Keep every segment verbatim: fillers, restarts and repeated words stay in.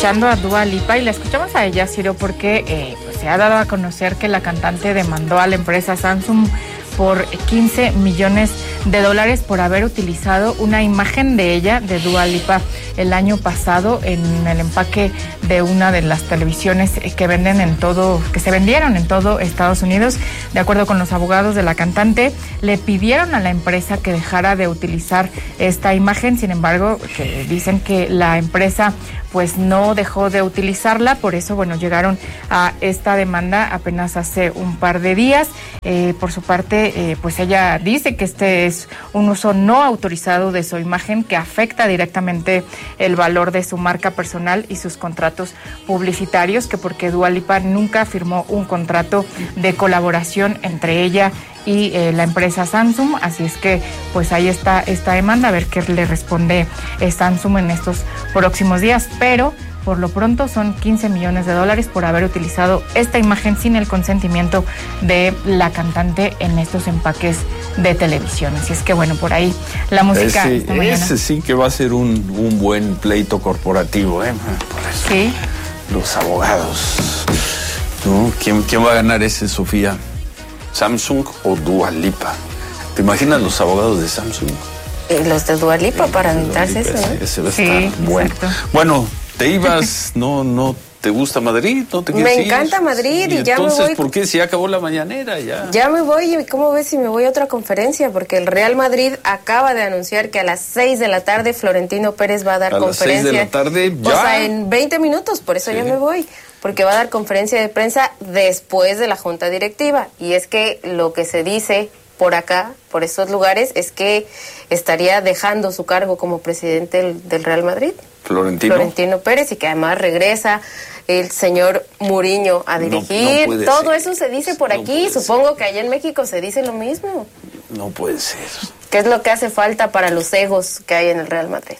escuchando a Dua Lipa y la escuchamos a ella, Ciro, porque eh, pues se ha dado a conocer que la cantante demandó a la empresa Samsung por quince millones de dólares por haber utilizado una imagen de ella, de Dua Lipa, el año pasado en el empaque de una de las televisiones que venden en todo, que se vendieron en todo Estados Unidos. De acuerdo con los abogados de la cantante, le pidieron a la empresa que dejara de utilizar esta imagen. Sin embargo, que dicen que la empresa pues no dejó de utilizarla, por eso, bueno, llegaron a esta demanda apenas hace un par de días. Eh, por su parte, eh, pues ella dice que este es un uso no autorizado de su imagen que afecta directamente el valor de su marca personal y sus contratos publicitarios, que porque Dua Lipa nunca firmó un contrato de colaboración entre ella y eh, la empresa Samsung, así es que pues ahí está esta demanda, a ver qué le responde eh, Samsung en estos próximos días, pero por lo pronto son quince millones de dólares por haber utilizado esta imagen sin el consentimiento de la cantante en estos empaques de televisión. Así es que bueno, por ahí la música ese, esta mañana. Ese sí que va a ser un, un buen pleito corporativo, ¿eh? Por eso. Sí. Los abogados. ¿No? ¿Quién, ¿Quién va a ganar ese, Sofía? ¿Samsung o Dua Lipa? ¿Te imaginas los abogados de Samsung? Y los de Dua Lipa, sí, para aventarse eso, ¿no? Ese, ese va a sí, estar bueno. Exacto. Bueno, te ibas, no, no te gusta Madrid, no te quieres Me ir? encanta Madrid y, y ya entonces, me voy. ¿por qué si ya acabó la mañanera ya? Ya me voy, y ¿cómo ves si me voy a otra conferencia? Porque el Real Madrid acaba de anunciar que a las seis de la tarde Florentino Pérez va a dar a conferencia. A las seis de la tarde ya. O sea, en veinte minutos, por eso sí. ya me voy. Porque va a dar conferencia de prensa después de la junta directiva. Y es que lo que se dice por acá, por estos lugares, es que estaría dejando su cargo como presidente del, del Real Madrid. Florentino. Florentino Pérez, y que además regresa el señor Mourinho a dirigir. No, no Todo ser. Eso se dice por no aquí. Supongo ser. Que allá en México se dice lo mismo. No puede ser. ¿Qué es lo que hace falta para los egos que hay en el Real Madrid?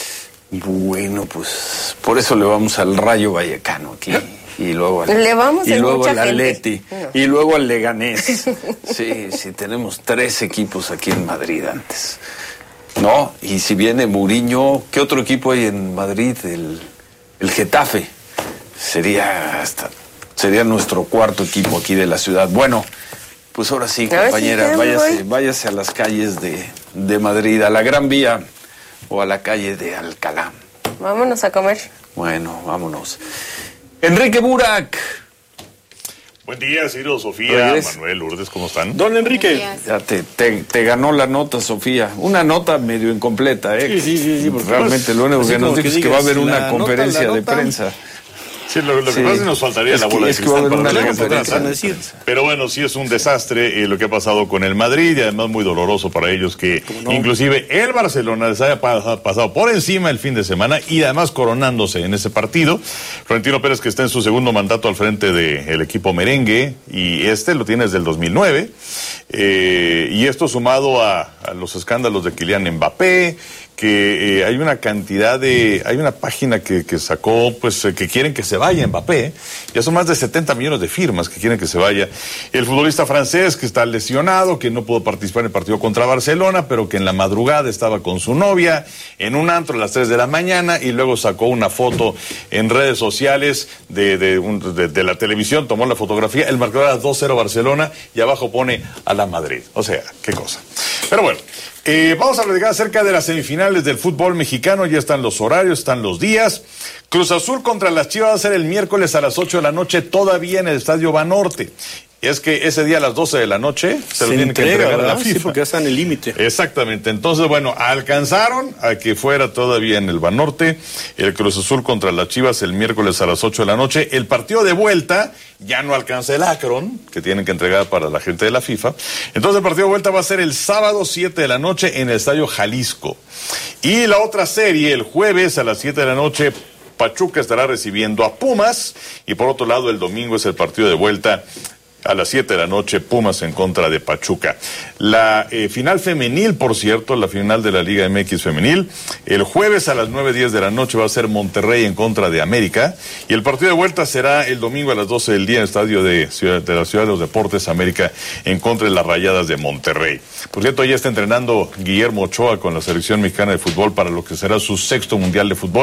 Bueno, pues por eso le vamos al Rayo Vallecano aquí. Y luego al, le vamos y luego al Atleti no. y luego al Leganés. Sí, sí, tenemos tres equipos aquí en Madrid antes. No, y si viene Mourinho, ¿qué otro equipo hay en Madrid? El, el Getafe. Sería hasta sería nuestro cuarto equipo aquí de la ciudad. Bueno, pues ahora sí, compañera, sí, váyase, váyase a las calles de, de Madrid, a la Gran Vía o a la calle de Alcalá. Vámonos a comer. Bueno, vámonos. Enrique Burak. Buen día, Ciro, Sofía, ¿Eres? Manuel, Lourdes, ¿cómo están? Don Enrique. Ya te, te, te ganó la nota, Sofía. Una nota medio incompleta, ¿eh? Sí, sí, sí. sí Realmente pues, lo único que nos dijo es que va a haber una conferencia nota, de nota. prensa. Sí, lo, lo sí. que pasa es que nos faltaría es la bola que, de cristal para ver qué pasa. Pero bueno, sí es un desastre eh, lo que ha pasado con el Madrid y además muy doloroso para ellos que no? inclusive el Barcelona les haya pasado por encima el fin de semana y además coronándose en ese partido. Florentino Pérez, que está en su segundo mandato al frente del equipo merengue, y este lo tiene desde el dos mil nueve, eh, y esto sumado a, a los escándalos de Kylian Mbappé, que eh, hay una cantidad de, hay una página que, que sacó, pues, eh, que quieren que se vaya Mbappé, ya son más de setenta millones de firmas que quieren que se vaya. El futbolista francés que está lesionado, que no pudo participar en el partido contra Barcelona, pero que en la madrugada estaba con su novia en un antro a las tres de la mañana y luego sacó una foto en redes sociales de, de, un, de, de la televisión, tomó la fotografía, el marcador era dos cero Barcelona y abajo pone a la Madrid. O sea, qué cosa. Pero bueno, Eh, vamos a platicar acerca de las semifinales del fútbol mexicano. Ya están los horarios, están los días. Cruz Azul contra las Chivas va a ser el miércoles a las ocho de la noche, todavía en el Estadio Banorte. Es que ese día a las doce de la noche se, se lo tienen entrega, que entregar ¿verdad? a la FIFA. Sí, porque ya está en el límite. Exactamente. Entonces, bueno, alcanzaron a que fuera todavía en el Banorte el Cruz Azul contra las Chivas el miércoles a las ocho de la noche. El partido de vuelta ya no alcanza el Akron, que tienen que entregar para la gente de la FIFA. Entonces, el partido de vuelta va a ser el sábado siete de la noche en el Estadio Jalisco. Y la otra serie, el jueves a las siete de la noche, Pachuca estará recibiendo a Pumas. Y por otro lado, el domingo es el partido de vuelta a las siete de la noche, Pumas en contra de Pachuca. La eh, final femenil, por cierto, la final de la Liga M X femenil, el jueves a las nueve diez de la noche va a ser Monterrey en contra de América, y el partido de vuelta será el domingo a las doce del día en el estadio de, ciudad, de la Ciudad de los Deportes, América en contra de las Rayadas de Monterrey. Por cierto, ya está entrenando Guillermo Ochoa con la selección mexicana de fútbol para lo que será su sexto mundial de fútbol,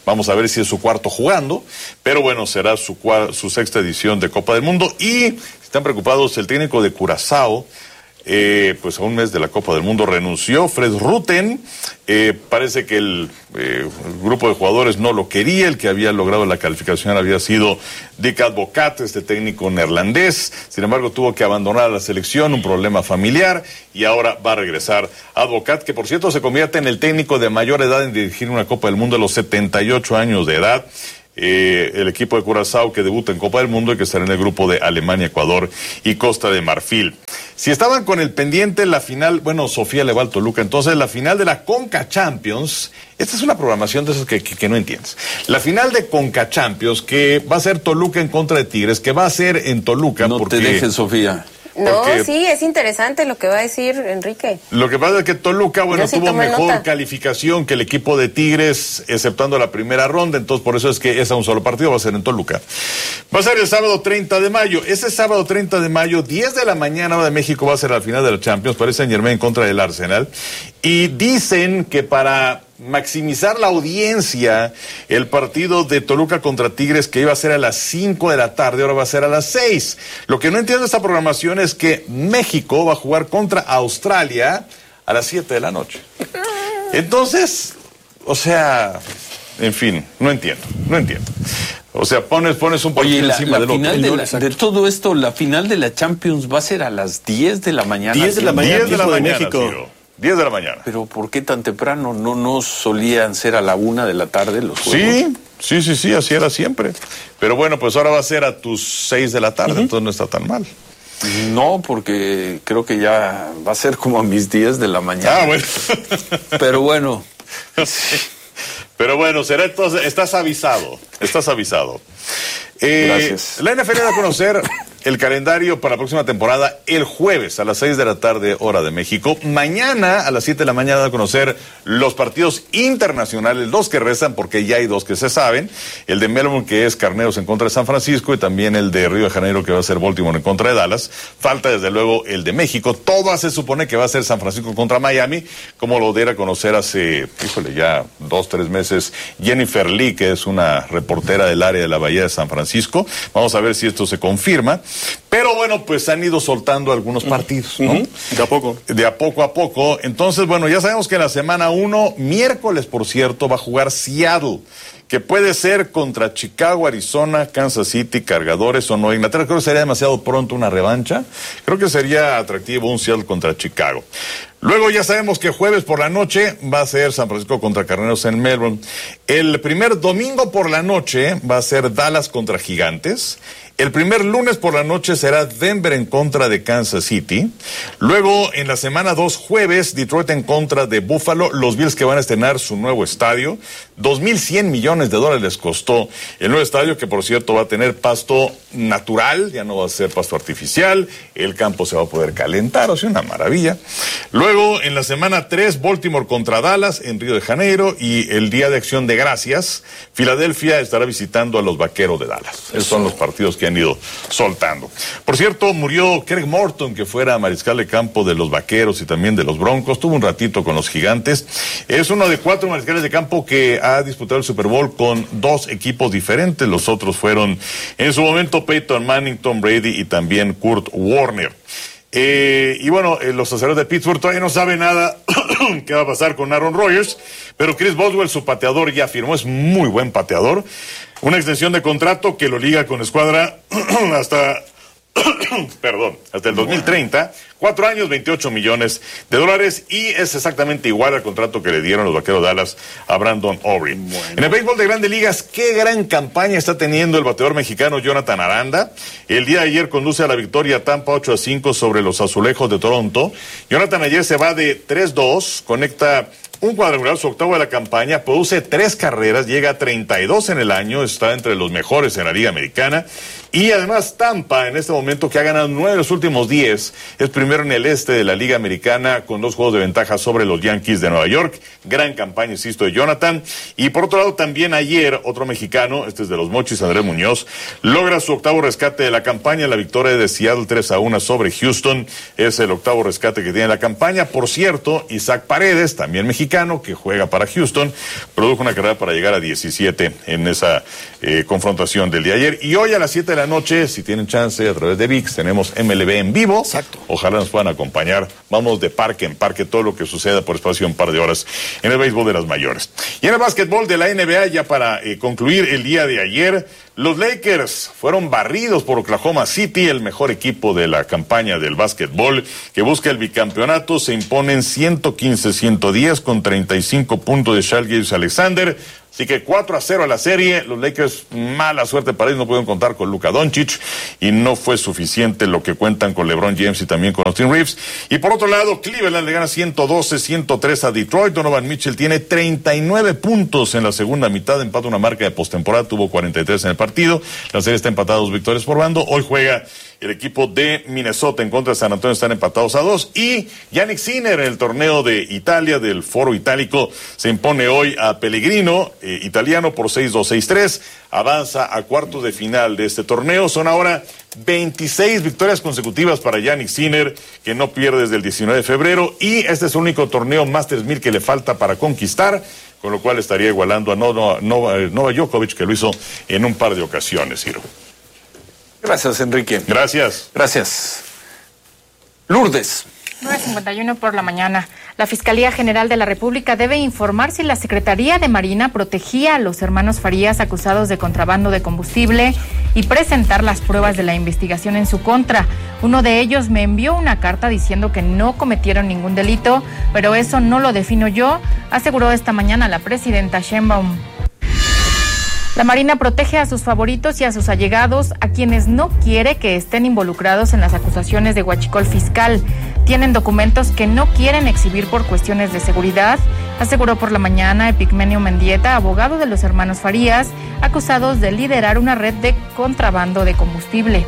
Vamos a ver si es su cuarto jugando, pero bueno, será su, su sexta edición de Copa del Mundo. Y están preocupados el técnico de Curazao, eh, pues a un mes de la Copa del Mundo renunció, Fred Rutten. Eh, parece que el, eh, el grupo de jugadores no lo quería, el que había logrado la calificación había sido Dick Advocaat, este técnico neerlandés. Sin embargo, tuvo que abandonar la selección, un problema familiar, y ahora va a regresar Advocaat, que por cierto se convierte en el técnico de mayor edad en dirigir una Copa del Mundo a los setenta y ocho años de edad. Eh, el equipo de Curazao que debuta en Copa del Mundo y que estará en el grupo de Alemania, Ecuador y Costa de Marfil. Si estaban con el pendiente la final, bueno, Sofía le va al Toluca, entonces la final de la Conca Champions, esta es una programación de esas que, que, que no entiendes. La final de Conca Champions, que va a ser Toluca en contra de Tigres, que va a ser en Toluca. No porque... te dejes, Sofía. No, porque sí, es interesante lo que va a decir Enrique. Lo que pasa es que Toluca, bueno, sí tuvo mejor nota. calificación que el equipo de Tigres, exceptuando la primera ronda, entonces por eso es que es a un solo partido, va a ser en Toluca. Va a ser el sábado treinta de mayo. Ese sábado treinta de mayo, diez de la mañana, hora de México, va a ser la final de la Champions, para el Saint-Germain contra el Arsenal. Y dicen que para maximizar la audiencia, el partido de Toluca contra Tigres, que iba a ser a las cinco de la tarde, ahora va a ser a las seis. Lo que no entiendo de esta programación es que México va a jugar contra Australia a las siete de la noche. Entonces, o sea, en fin, no entiendo, no entiendo. O sea, pones, pones un partido Oye, la, encima la del final otro. de, la, de todo esto, la final de la Champions va a ser a las diez de la mañana. diez de la mañana, diez de la mañana, México. Ciro. diez de la mañana. Pero ¿por qué tan temprano? ¿No, no solían ser a la una de la tarde los juegos? Sí, sí, sí, sí, así era siempre. Pero bueno, pues ahora va a ser a tus seis de la tarde, uh-huh. Entonces no está tan mal. No, porque creo que ya va a ser como a mis diez de la mañana. Ah, bueno. Pero bueno. Pero bueno, será entonces, estás avisado, estás avisado. Eh, Gracias. La N F L va a conocer el calendario para la próxima temporada el jueves a las seis de la tarde, hora de México. Mañana a las siete de la mañana va a conocer los partidos internacionales, los que restan, porque ya hay dos que se saben. El de Melbourne, que es Carneros en contra de San Francisco, y también el de Río de Janeiro, que va a ser Baltimore en contra de Dallas. Falta desde luego el de México. Todo se supone que va a ser San Francisco contra Miami, como lo diera a conocer hace, híjole, ya dos, tres meses Jennifer Lee, que es una reportera del área de la Bahía de San Francisco. Vamos a ver si esto se confirma. Pero bueno, pues han ido soltando algunos partidos, ¿no? Uh-huh. De a poco. De a poco a poco. Entonces, bueno, ya sabemos que en la semana uno, miércoles, por cierto, va a jugar Seattle, que puede ser contra Chicago, Arizona, Kansas City, Cargadores o Nueva Inglaterra. Creo que sería demasiado pronto una revancha. Creo que sería atractivo un Seattle contra Chicago. Luego ya sabemos que jueves por la noche va a ser San Francisco contra Carneros en Melbourne. El primer domingo por la noche va a ser Dallas contra Gigantes. El primer lunes por la noche será Denver en contra de Kansas City. Luego, en la semana dos, jueves, Detroit en contra de Buffalo. Los Bills que van a estrenar su nuevo estadio. dos mil cien millones de dólares les costó el nuevo estadio, que por cierto va a tener pasto natural, ya no va a ser pasto artificial. El campo se va a poder calentar, o sea, una maravilla. Luego, en la semana tres, Baltimore contra Dallas en Río de Janeiro. Y el Día de Acción de Gracias, Filadelfia estará visitando a los Vaqueros de Dallas. Esos son los partidos que han ido soltando. Por cierto, murió Craig Morton, que fuera mariscal de campo de los Vaqueros y también de los Broncos. Tuvo un ratito con los Gigantes. Es uno de cuatro mariscales de campo que ha disputado el Super Bowl con dos equipos diferentes. Los otros fueron en su momento Peyton Manning, Tom Brady y también Kurt Warner. Eh, y bueno, eh, los acereros de Pittsburgh todavía no saben nada qué va a pasar con Aaron Rodgers, pero Chris Boswell, su pateador, ya firmó, es muy buen pateador, una extensión de contrato que lo liga con escuadra hasta perdón, hasta el dos mil treinta, cuatro años, veintiocho millones de dólares, y es exactamente igual al contrato que le dieron los Vaqueros de Dallas a Brandon Aubrey. Bueno. En el béisbol de Grandes Ligas, qué gran campaña está teniendo el bateador mexicano Jonathan Aranda. El día de ayer conduce a la victoria Tampa ocho a cinco sobre los Azulejos de Toronto. Jonathan ayer se va de tres dos, conecta un cuadrangular, su octavo de la campaña, produce tres carreras, llega a treinta y dos en el año, está entre los mejores en la Liga Americana. Y además Tampa, en este momento, que ha ganado nueve de los últimos diez, es primero en el este de la Liga Americana con dos juegos de ventaja sobre los Yankees de Nueva York. Gran campaña, insisto, de Jonathan. Y por otro lado, también ayer, otro mexicano, este es de los Mochis, Andrés Muñoz, logra su octavo rescate de la campaña, la victoria de Seattle tres a uno sobre Houston. Es el octavo rescate que tiene la campaña. Por cierto, Isaac Paredes, también mexicano, que juega para Houston, produjo una carrera para llegar a diecisiete en esa eh, confrontación del día de ayer. Y hoy a las siete de la noche, si tienen chance, a través de V I X, tenemos M L B en vivo. Exacto. Ojalá nos puedan acompañar. Vamos de parque en parque, todo lo que suceda por espacio de un par de horas en el béisbol de las mayores. Y en el básquetbol de la N B A, ya para eh, concluir el día de ayer, los Lakers fueron barridos por Oklahoma City, el mejor equipo de la campaña del básquetbol que busca el bicampeonato. Se imponen ciento quince a ciento diez con treinta y cinco puntos de Shai Gilgeous-Alexander. Así que cuatro a cero a la serie. Los Lakers, mala suerte para ellos, no pudieron contar con Luka Doncic y no fue suficiente lo que cuentan con LeBron James y también con Austin Reeves. Y por otro lado, Cleveland le gana ciento doce a ciento tres a Detroit. Donovan Mitchell tiene treinta y nueve puntos en la segunda mitad, empata una marca de postemporada, tuvo cuarenta y tres en el partido. La serie está empatada a dos victorias por bando. Hoy juega el equipo de Minnesota en contra de San Antonio, están empatados a dos. Y Yannick Sinner en el torneo de Italia, del Foro Itálico, se impone hoy a Pellegrino, eh, italiano, por seis dos, seis tres. Avanza a cuartos de final de este torneo. Son ahora veintiséis victorias consecutivas para Yannick Sinner, que no pierde desde el diecinueve de febrero. Y este es el único torneo Masters mil que le falta para conquistar, con lo cual estaría igualando a Novak Nova, Nova Djokovic, que lo hizo en un par de ocasiones, Ciro. Gracias, Enrique. Gracias. Gracias. Lourdes. nueve cincuenta y uno por la mañana. La Fiscalía General de la República debe informar si la Secretaría de Marina protegía a los hermanos Farías acusados de contrabando de combustible y presentar las pruebas de la investigación en su contra. Uno de ellos me envió una carta diciendo que no cometieron ningún delito, pero eso no lo defino yo, aseguró esta mañana la presidenta Sheinbaum. La Marina protege a sus favoritos y a sus allegados, a quienes no quiere que estén involucrados en las acusaciones de huachicol fiscal. Tienen documentos que no quieren exhibir por cuestiones de seguridad, aseguró por la mañana Epigmenio Mendieta, abogado de los hermanos Farías, acusados de liderar una red de contrabando de combustible.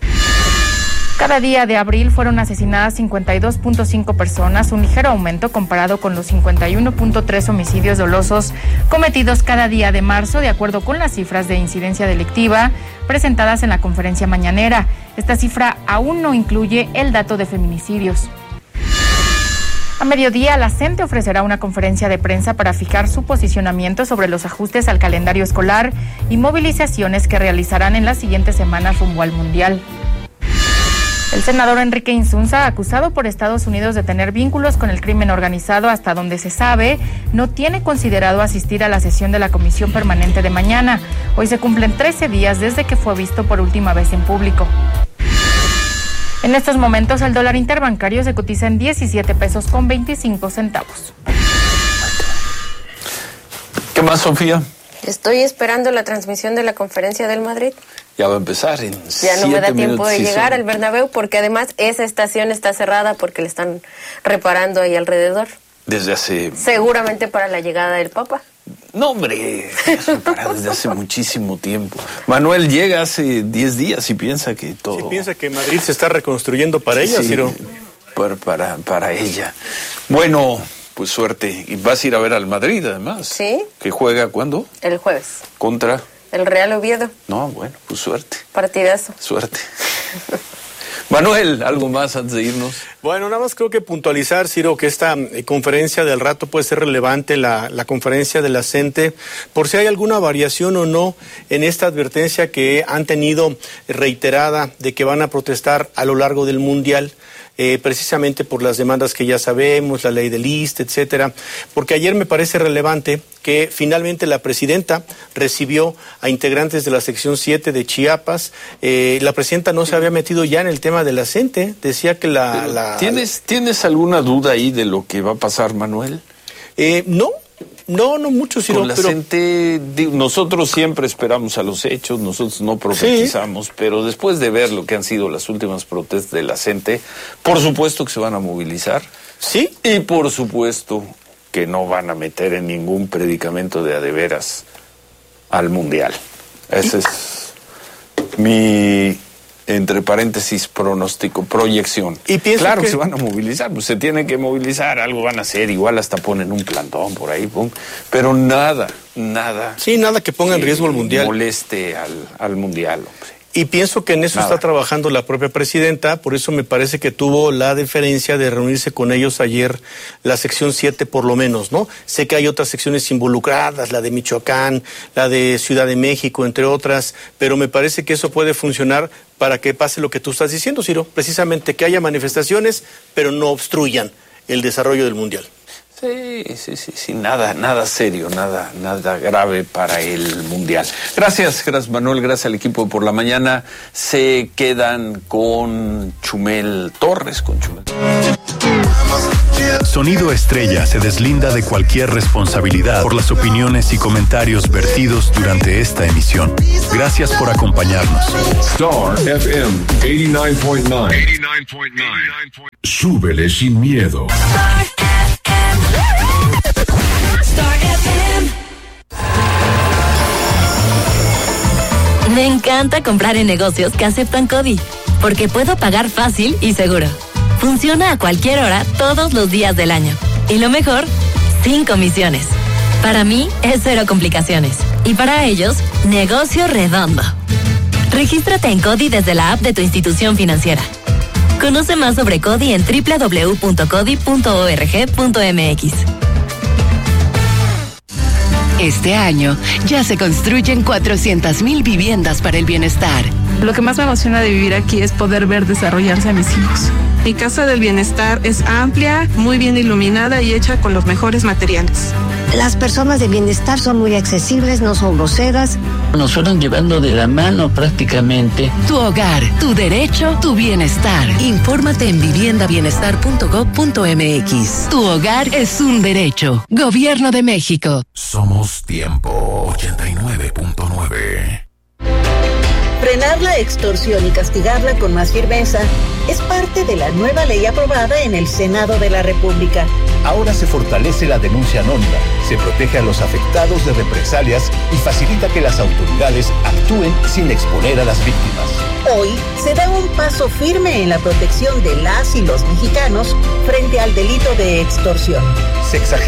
Cada día de abril fueron asesinadas cincuenta y dos punto cinco personas, un ligero aumento comparado con los cincuenta y uno punto tres homicidios dolosos cometidos cada día de marzo, de acuerdo con las cifras de incidencia delictiva presentadas en la conferencia mañanera. Esta cifra aún no incluye el dato de feminicidios. A mediodía, la CENTE ofrecerá una conferencia de prensa para fijar su posicionamiento sobre los ajustes al calendario escolar y movilizaciones que realizarán en las siguientes semanas rumbo al Mundial. El senador Enrique Insunza, acusado por Estados Unidos de tener vínculos con el crimen organizado, hasta donde se sabe, no tiene considerado asistir a la sesión de la Comisión Permanente de mañana. Hoy se cumplen trece días desde que fue visto por última vez en público. En estos momentos, el dólar interbancario se cotiza en diecisiete pesos con veinticinco centavos. ¿Qué más, Sofía? Estoy esperando la transmisión de la conferencia del Madrid. Ya va a empezar en Ya no me da tiempo minutos, de sí, llegar son. al Bernabéu, porque además esa estación está cerrada porque le están reparando ahí alrededor. Desde hace... Seguramente para la llegada del Papa. No, hombre, es reparado desde hace muchísimo tiempo. Manuel llega hace diez días y piensa que todo... Sí, piensa que Madrid se está reconstruyendo para ella, sí, Ciro. Para, para, para ella. Bueno, pues suerte. Y vas a ir a ver al Madrid, además. Sí. ¿Que juega cuándo? El jueves. ¿Contra? El Real Oviedo. No, bueno, pues suerte. Partidazo. Suerte. Manuel, ¿algo más antes de irnos? Bueno, nada más creo que puntualizar, Ciro, que esta eh, conferencia del rato puede ser relevante, la, la conferencia de la CENTE, por si hay alguna variación o no en esta advertencia que han tenido reiterada de que van a protestar a lo largo del Mundial. Eh, precisamente por las demandas que ya sabemos, la ley del I S S S T E, etcétera, porque ayer me parece relevante que finalmente la presidenta recibió a integrantes de la sección siete de Chiapas. Eh, la presidenta no se había metido ya en el tema de la CENTE, decía que la... la ¿Tienes, ¿Tienes alguna duda ahí de lo que va a pasar, Manuel? Eh, no. No, no mucho, sino, Con la pero... gente, nosotros siempre esperamos a los hechos, nosotros no profetizamos, sí. Pero después de ver lo que han sido las últimas protestas de la gente, por supuesto que se van a movilizar. Sí. Y por supuesto que no van a meter en ningún predicamento de a de veras al Mundial. Ese es mi, entre paréntesis, pronóstico, proyección. Y pienso claro que... que se van a movilizar, pues se tienen que movilizar, algo van a hacer, igual hasta ponen un plantón por ahí, pum, pero nada, nada. Sí, nada que ponga en riesgo el Mundial. Moleste al, al Mundial, hombre. Y pienso que en eso Nada. está trabajando la propia presidenta, por eso me parece que tuvo la deferencia de reunirse con ellos ayer, la sección siete por lo menos, ¿no? Sé que hay otras secciones involucradas, la de Michoacán, la de Ciudad de México, entre otras, pero me parece que eso puede funcionar para que pase lo que tú estás diciendo, Ciro, precisamente que haya manifestaciones, pero no obstruyan el desarrollo del Mundial. Sí, sí, sí, sí, nada, nada serio, nada, nada grave para el Mundial. Gracias, gracias Manuel, gracias al equipo de Por la Mañana. Se quedan con Chumel Torres, con Chumel. Sonido Estrella se deslinda de cualquier responsabilidad por las opiniones y comentarios vertidos durante esta emisión. Gracias por acompañarnos. Star F M ochenta y nueve punto nueve. Súbele sin miedo. Me encanta comprar en negocios que aceptan CODI, porque puedo pagar fácil y seguro. Funciona a cualquier hora, todos los días del año. Y lo mejor, sin comisiones. Para mí, es cero complicaciones. Y para ellos, negocio redondo. Regístrate en CODI desde la app de tu institución financiera. Conoce más sobre CODI en doble u doble u doble u punto codi punto org punto m x. Este año ya se construyen cuatrocientas mil viviendas para el bienestar. Lo que más me emociona de vivir aquí es poder ver desarrollarse a mis hijos. Mi casa del bienestar es amplia, muy bien iluminada y hecha con los mejores materiales. Las personas de bienestar son muy accesibles, no son groseras. Nos fueron llevando de la mano prácticamente. Tu hogar, tu derecho, tu bienestar. Infórmate en vivienda bienestar punto gob punto m x. Tu hogar es un derecho. Gobierno de México. Somos Tiempo ochenta y nueve punto nueve. Frenar la extorsión y castigarla con más firmeza es parte de la nueva ley aprobada en el Senado de la República. Ahora se fortalece la denuncia anónima, se protege a los afectados de represalias y facilita que las autoridades actúen sin exponer a las víctimas. Hoy se da un paso firme en la protección de las y los mexicanos frente al delito de extorsión. Sexagésimo